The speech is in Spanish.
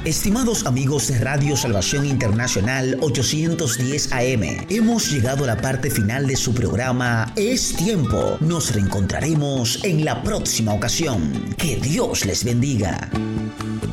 Estimados amigos de Radio Salvación Internacional 810 AM, hemos llegado a la parte final de su programa Es Tiempo. Nos reencontraremos en la próxima ocasión. Que Dios les bendiga.